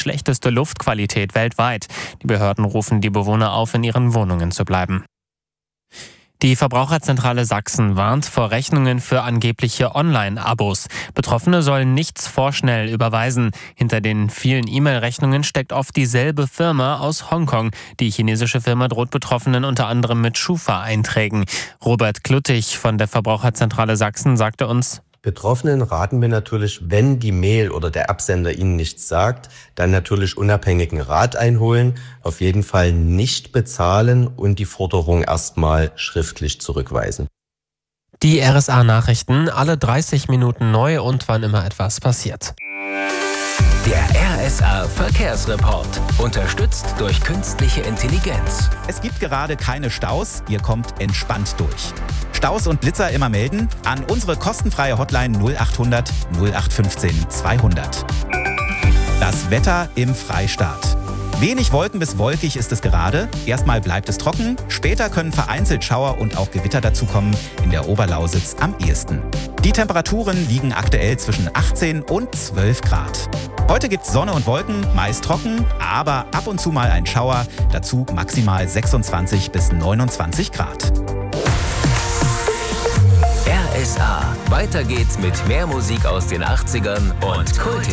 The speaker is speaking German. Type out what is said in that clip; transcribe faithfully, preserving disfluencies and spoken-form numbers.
schlechteste Luftqualität weltweit. Die Behörden rufen die Bewohner auf, in ihren Wohnungen zu bleiben. Die Verbraucherzentrale Sachsen warnt vor Rechnungen für angebliche Online-Abos. Betroffene sollen nichts vorschnell überweisen. Hinter den vielen E-Mail-Rechnungen steckt oft dieselbe Firma aus Hongkong. Die chinesische Firma droht Betroffenen unter anderem mit Schufa-Einträgen. Robert Kluttig von der Verbraucherzentrale Sachsen sagte uns: Betroffenen raten wir natürlich, wenn die Mail oder der Absender ihnen nichts sagt, dann natürlich unabhängigen Rat einholen, auf jeden Fall nicht bezahlen und die Forderung erstmal schriftlich zurückweisen. Die R S A-Nachrichten alle dreißig Minuten neu und wann immer etwas passiert. Der R S A-Verkehrsreport, unterstützt durch künstliche Intelligenz. Es gibt gerade keine Staus, ihr kommt entspannt durch. Staus und Blitzer immer melden an unsere kostenfreie Hotline null achthundert null acht fünfzehn zweihundert. Das Wetter im Freistaat. Wenig Wolken bis wolkig ist es gerade. Erstmal bleibt es trocken, später können vereinzelt Schauer und auch Gewitter dazukommen, in der Oberlausitz am ehesten. Die Temperaturen liegen aktuell zwischen achtzehn und zwölf Grad. Heute gibt's Sonne und Wolken, meist trocken, aber ab und zu mal ein Schauer, dazu maximal sechsundzwanzig bis neunundzwanzig Grad. R S A. Weiter geht's mit mehr Musik aus den achtzigern und Kulthits.